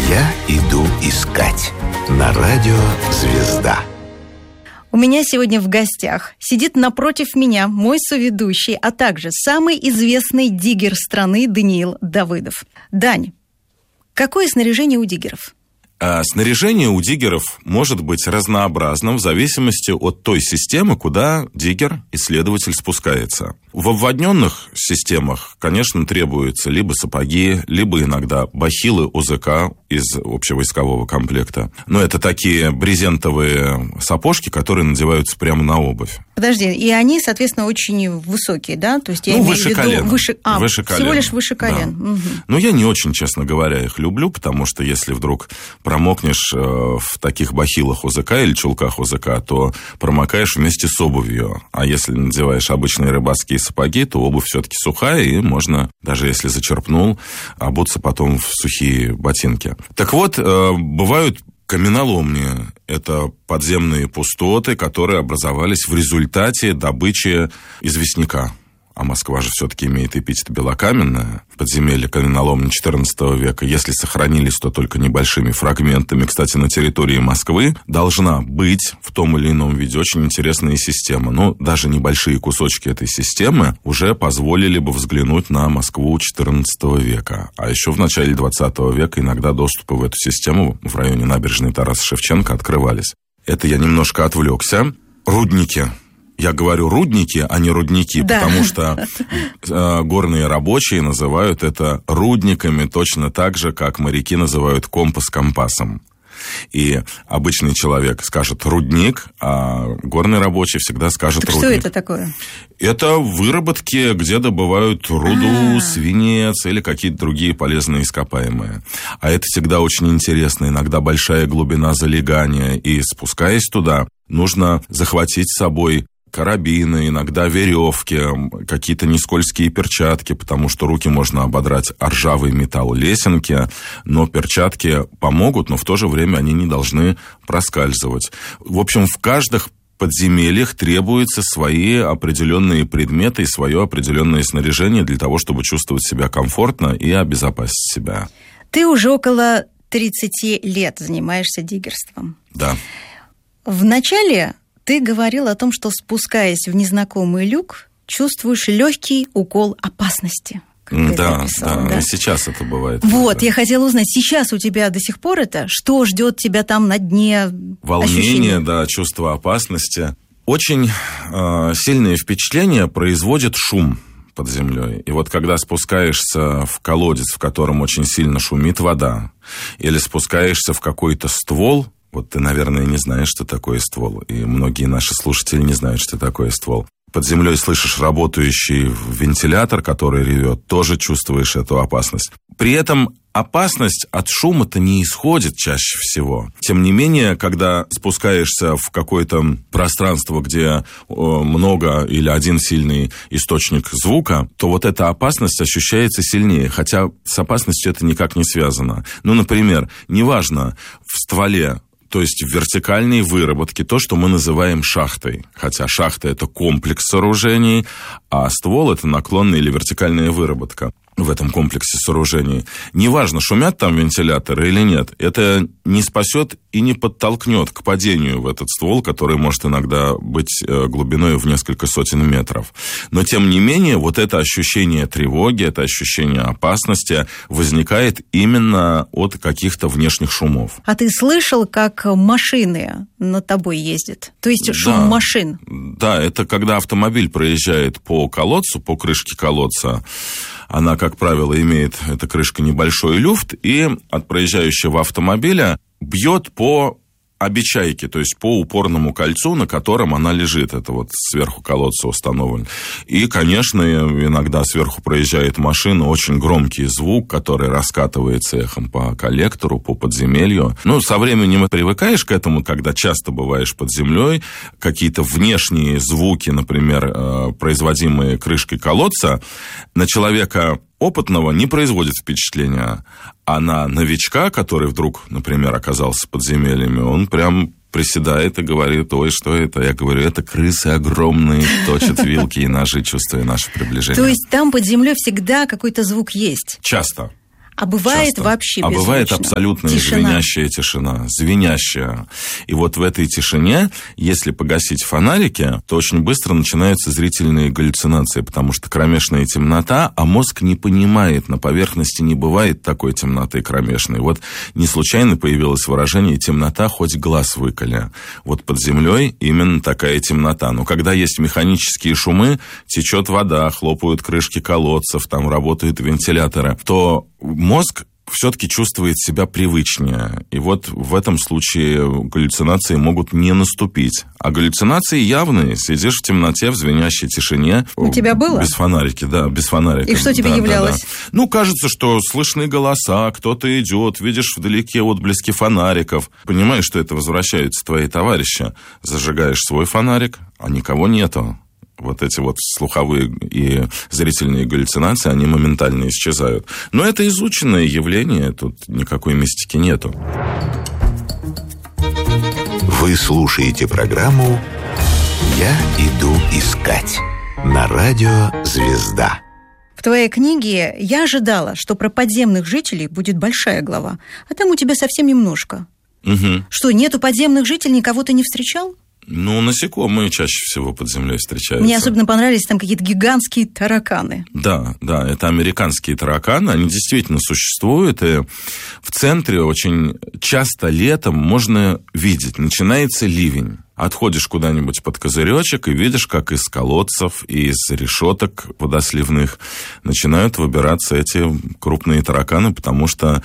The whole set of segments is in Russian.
Я иду искать на радио «Звезда». У меня сегодня в гостях сидит напротив меня мой соведущий, а также самый известный диггер страны Даниил Давыдов. Дань, какое снаряжение у диггеров? Снаряжение у диггеров может быть разнообразным в зависимости от той системы, куда диггер-исследователь спускается. В обводненных системах, конечно, требуются либо сапоги, либо иногда бахилы ОЗК из общевойскового комплекта. Но это такие брезентовые сапожки, которые надеваются прямо на обувь. Подожди, и они, соответственно, очень высокие, да? То есть я имею выше в виду колена. Выше колена. Всего лишь выше колен. Да. Угу. Но я не очень, честно говоря, их люблю, потому что если вдруг промокнешь в таких бахилах ОЗК или чулках ОЗК, то промокаешь вместе с обувью. А если надеваешь обычные рыбацкие сапоги, то обувь все-таки сухая, и можно, даже если зачерпнул, обуться потом в сухие ботинки. Так вот, бывают каменоломни. Это подземные пустоты, которые образовались в результате добычи известняка. А Москва же все-таки имеет эпитет белокаменное. Подземелья каменоломни XIV века, если сохранились, то только небольшими фрагментами. Кстати, на территории Москвы должна быть в том или ином виде очень интересная система. Но даже небольшие кусочки этой системы уже позволили бы взглянуть на Москву XIV века. А еще в начале XX века иногда доступы в эту систему в районе набережной Тараса Шевченко открывались. Это я немножко отвлекся. Рудники. Я говорю рудники, а не рудники, да. Потому что горные рабочие называют это рудниками точно так же, как моряки называют компас компасом. И обычный человек скажет рудник, а горный рабочий всегда скажет так рудник. Что это такое? Это выработки, где добывают руду, свинец или какие-то другие полезные ископаемые. А это всегда очень интересно. Иногда большая глубина залегания. И спускаясь туда, нужно захватить с собой карабины, иногда веревки, какие-то нескользкие перчатки, потому что руки можно ободрать о ржавый металл лесенки, но перчатки помогут, но в то же время они не должны проскальзывать. В общем, в каждых подземельях требуются свои определенные предметы и свое определенное снаряжение для того, чтобы чувствовать себя комфортно и обезопасить себя. Ты уже около 30 лет занимаешься диггерством. Да. Вначале ты говорил о том, что, спускаясь в незнакомый люк, чувствуешь легкий укол опасности. Да, и сейчас это бывает. Вот, я хотела узнать, сейчас у тебя до сих пор это? Что ждет тебя там на дне? Волнение, ощущения? Да, чувство опасности. Очень сильное впечатление производит шум под землей. И вот когда спускаешься в колодец, в котором очень сильно шумит вода, или спускаешься в какой-то ствол, вот ты, наверное, не знаешь, что такое ствол, и многие наши слушатели не знают, что такое ствол. Под землей слышишь работающий вентилятор, который ревет, тоже чувствуешь эту опасность. При этом опасность от шума-то не исходит чаще всего. Тем не менее, когда спускаешься в какое-то пространство, где много или один сильный источник звука, то вот эта опасность ощущается сильнее, хотя с опасностью это никак не связано. Ну, например, неважно, в стволе, то есть в вертикальной выработке, то, что мы называем шахтой. Хотя шахта – это комплекс сооружений, а ствол – это наклонная или вертикальная выработка в этом комплексе сооружений. Неважно, шумят там вентиляторы или нет, это не спасет и не подтолкнет к падению в этот ствол, который может иногда быть глубиной в несколько сотен метров. Но, тем не менее, вот это ощущение тревоги, это ощущение опасности возникает именно от каких-то внешних шумов. А ты слышал, как машины над тобой ездят? То есть шум машин? Да, это когда автомобиль проезжает по колодцу, по крышке колодца. Она, как правило, имеет, эта крышка, небольшой люфт, и от проезжающего автомобиля бьет по обечайке, то есть по упорному кольцу, на котором она лежит. Это вот сверху колодца установлен. И, конечно, иногда сверху проезжает машина, очень громкий звук, который раскатывается эхом по коллектору, по подземелью. Ну, со временем привыкаешь к этому, когда часто бываешь под землей, какие-то внешние звуки, например, производимые крышкой колодца, на человека опытного не производит впечатления, а на новичка, который вдруг, например, оказался под подземельями, он прям приседает и говорит: ой, что это? Я говорю: это крысы огромные, точат вилки и ножи, чувствуя наше приближение. То есть там под землей всегда какой-то звук есть? Часто. А бывает часто. вообще беззвучно? А бывает абсолютно звенящая тишина, звенящая. И вот в этой тишине, если погасить фонарики, то очень быстро начинаются зрительные галлюцинации, потому что кромешная темнота, а мозг не понимает, на поверхности не бывает такой темноты кромешной. Вот не случайно появилось выражение «темнота, хоть глаз выколи». Вот под землей именно такая темнота. Но когда есть механические шумы, течет вода, хлопают крышки колодцев, там работают вентиляторы, то мозг все-таки чувствует себя привычнее. И вот в этом случае галлюцинации могут не наступить. А галлюцинации явные. Сидишь в темноте, в звенящей тишине. У тебя было? Без фонарики, да, без фонарика. И что тебе являлось? Да. Ну, кажется, что слышны голоса, кто-то идет, видишь вдалеке отблески фонариков. Понимаешь, что это возвращаются твои товарищи. Зажигаешь свой фонарик, а никого нету. Вот эти вот слуховые и зрительные галлюцинации, они моментально исчезают. Но это изученное явление, тут никакой мистики нету. Вы слушаете программу «Я иду искать» на радио «Звезда». В твоей книге я ожидала, что про подземных жителей будет большая глава, а там у тебя совсем немножко. Угу. Что, нету подземных жителей, никого ты не встречал? Ну, насекомые чаще всего под землей встречаются. Мне особенно понравились там какие-то гигантские тараканы. Да, это американские тараканы, они действительно существуют, и в центре очень часто летом можно видеть, начинается ливень. Отходишь куда-нибудь под козыречек и видишь, как из колодцев и из решеток водосливных начинают выбираться эти крупные тараканы, потому что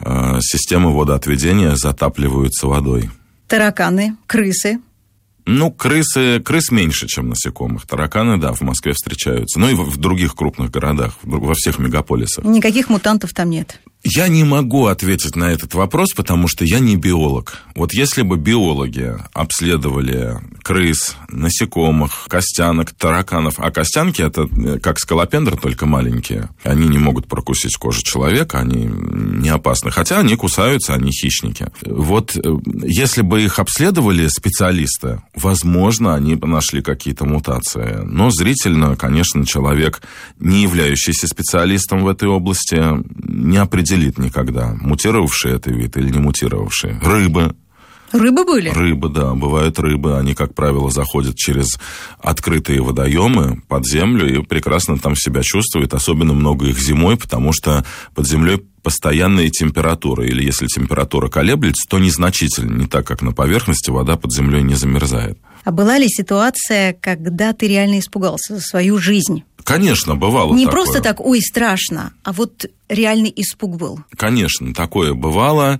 системы водоотведения затапливаются водой. Тараканы, крысы. Ну, крыс меньше, чем насекомых. Тараканы, да, в Москве встречаются. Ну, и в других крупных городах, во всех мегаполисах. Никаких мутантов там нет. Я не могу ответить на этот вопрос, потому что я не биолог. Вот если бы биологи обследовали крыс, насекомых, костянок, тараканов, а костянки это как скалопендры, только маленькие. Они не могут прокусить кожу человека, они не опасны. Хотя они кусаются, они хищники. Вот если бы их обследовали специалисты, возможно, они бы нашли какие-то мутации. Но зрительно, конечно, человек, не являющийся специалистом в этой области, не определит никогда, мутировавший это вид или не мутировавший. Рыбы. Рыбы были? Рыбы, да, бывают рыбы. Они, как правило, заходят через открытые водоемы под землю и прекрасно там себя чувствуют. Особенно много их зимой, потому что под землей постоянная температура. Или если температура колеблется, то незначительно. Не так, как на поверхности, вода под землей не замерзает. А была ли ситуация, когда ты реально испугался за свою жизнь? Конечно, бывало Не такое. просто так, ой, страшно, а вот реальный испуг был. Конечно, такое бывало,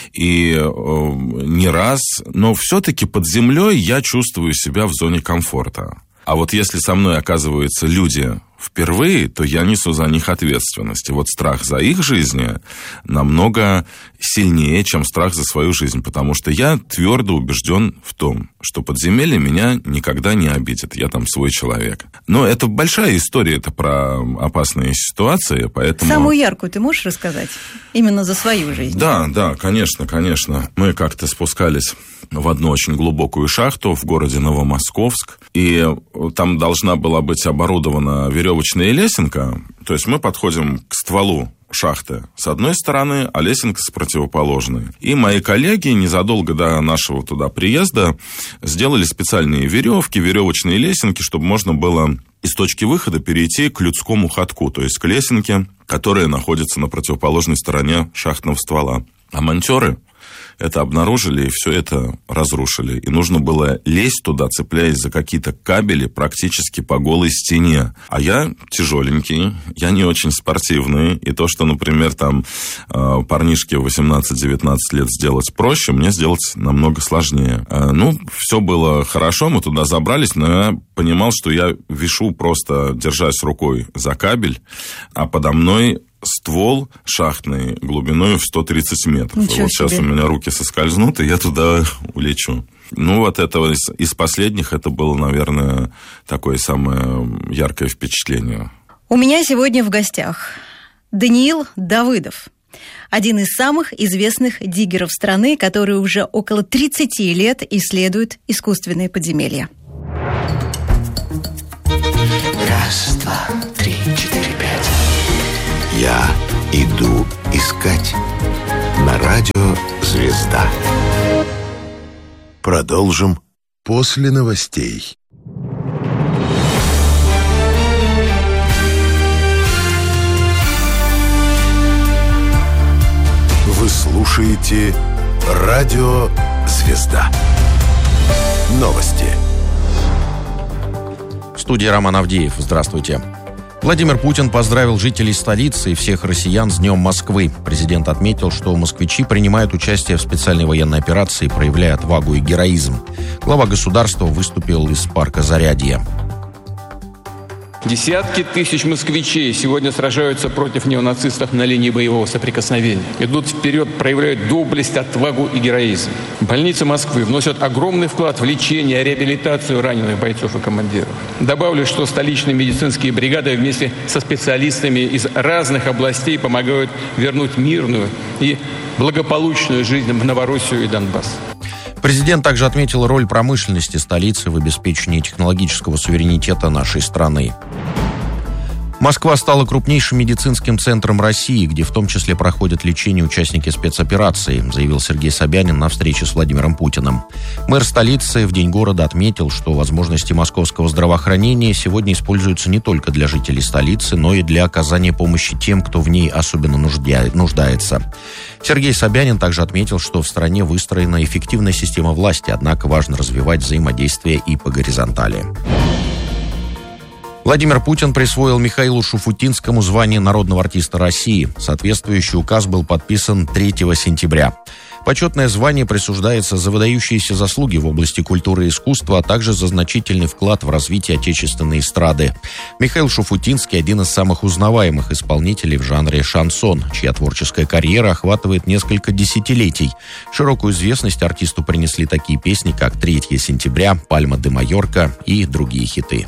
и не раз. Но все-таки под землей я чувствую себя в зоне комфорта. А вот если со мной оказываются люди впервые, то я несу за них ответственность. И вот страх за их жизни намного сильнее, чем страх за свою жизнь, потому что я твердо убежден в том, что подземелье меня никогда не обидит. Я там свой человек. Но это большая история, это про опасные ситуации, поэтому... Самую яркую ты можешь рассказать? Именно за свою жизнь? Да, конечно. Мы как-то спускались в одну очень глубокую шахту в городе Новомосковск, и там должна была быть оборудована веревочная лесенка. То есть мы подходим к стволу шахты с одной стороны, а лесенка с противоположной. И мои коллеги незадолго до нашего туда приезда сделали специальные веревки, веревочные лесенки, чтобы можно было из точки выхода перейти к людскому ходку, то есть к лесенке, которая находится на противоположной стороне шахтного ствола. А монтёры это обнаружили и все это разрушили. И нужно было лезть туда, цепляясь за какие-то кабели практически по голой стене. А я тяжеленький, я не очень спортивный. И то, что, например, там парнишке 18-19 лет сделать проще, мне сделать намного сложнее. Ну, все было хорошо, мы туда забрались, но я понимал, что я вишу просто, держась рукой за кабель, а подо мной ствол шахтный глубиной в 130 метров. Ничего вот сейчас себе. у меня руки соскользнут, и я туда улечу. Ну, вот это из последних, это было, наверное, такое самое яркое впечатление. У меня сегодня в гостях Даниил Давыдов, один из самых известных диггеров страны, который уже около 30 лет исследует искусственные подземелья. 1, 2, 3, 4, 5. Я иду искать. На радио «Звезда». Продолжим после новостей. Вы слушаете радио «Звезда». Новости. В студии Роман Авдеев. Здравствуйте. Владимир Путин поздравил жителей столицы и всех россиян с Днем Москвы. Президент отметил, что москвичи принимают участие в специальной военной операции, проявляя отвагу и героизм. Глава государства выступил из парка Зарядье. Десятки тысяч москвичей сегодня сражаются против неонацистов на линии боевого соприкосновения. Идут вперед, проявляют доблесть, отвагу и героизм. Больницы Москвы вносят огромный вклад в лечение и реабилитацию раненых бойцов и командиров. Добавлю, что столичные медицинские бригады вместе со специалистами из разных областей помогают вернуть мирную и благополучную жизнь в Новороссию и Донбасс. Президент также отметил роль промышленности столицы в обеспечении технологического суверенитета нашей страны. Москва стала крупнейшим медицинским центром России, где в том числе проходят лечение участники спецоперации, заявил Сергей Собянин на встрече с Владимиром Путиным. Мэр столицы в День города отметил, что возможности московского здравоохранения сегодня используются не только для жителей столицы, но и для оказания помощи тем, кто в ней особенно нуждается. Сергей Собянин также отметил, что в стране выстроена эффективная система власти, однако важно развивать взаимодействие и по горизонтали. Владимир Путин присвоил Михаилу Шуфутинскому звание народного артиста России. Соответствующий указ был подписан 3 сентября. Почетное звание присуждается за выдающиеся заслуги в области культуры и искусства, а также за значительный вклад в развитие отечественной эстрады. Михаил Шуфутинский – один из самых узнаваемых исполнителей в жанре шансон, чья творческая карьера охватывает несколько десятилетий. Широкую известность артисту принесли такие песни, как «3 сентября», «Пальма де Майорка» и другие хиты.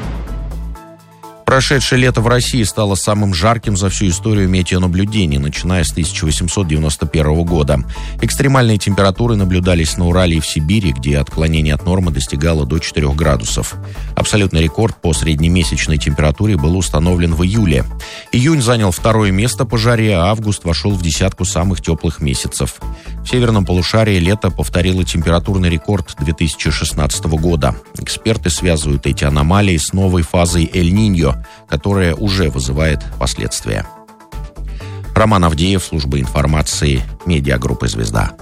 Прошедшее лето в России стало самым жарким за всю историю метеонаблюдений, начиная с 1891 года. Экстремальные температуры наблюдались на Урале и в Сибири, где отклонение от нормы достигало до 4 градусов. Абсолютный рекорд по среднемесячной температуре был установлен в июле. Июнь занял 2 место по жаре, а август вошел в десятку самых теплых месяцев. В северном полушарии лето повторило температурный рекорд 2016 года. Эксперты связывают эти аномалии с новой фазой Эль-Ниньо, которая уже вызывает последствия. Роман Авдеев, служба информации, медиагруппы «Звезда».